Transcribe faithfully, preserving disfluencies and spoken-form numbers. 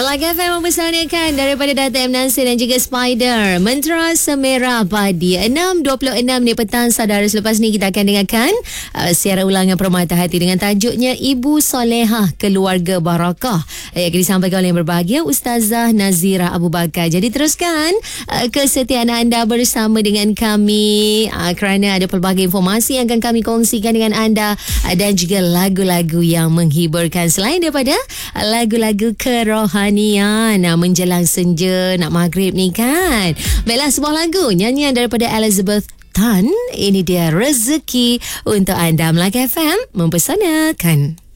Melaka F M mempersanakan daripada Data M. Nasir dan juga Spider. Mentera Semerah Padi enam dua puluh enam ni petang saudara. Selepas ni kita akan dengarkan uh, siaran ulangan Permata Hati dengan tajuknya Ibu Solehah Keluarga Barakah yang akan disampaikan oleh yang berbahagia Ustazah Nazira Abu Bakar. Jadi teruskan uh, kesetiaan anda bersama dengan kami uh, kerana ada pelbagai informasi yang akan kami kongsikan dengan anda uh, dan juga lagu-lagu yang menghiburkan selain daripada uh, lagu-lagu kerohanian uh, menjelang senja nak maghrib ni kan. Baiklah, sebuah lagu nyanyian daripada Elizabeth Tan. Ini dia Rezeki untuk anda. Melaka F M mempersanakan.